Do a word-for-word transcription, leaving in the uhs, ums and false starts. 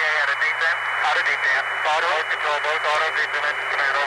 out of descent. Out of descent. Auto control, both auto descent and command